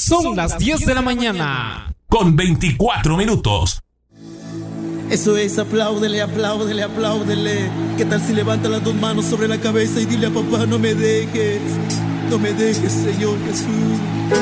Son las 10 de la mañana. Con 24 minutos. Eso es, apláudele, apláudele, apláudele. ¿Qué tal si levanta las dos manos sobre la cabeza y dile a papá, no me dejes, Señor Jesús?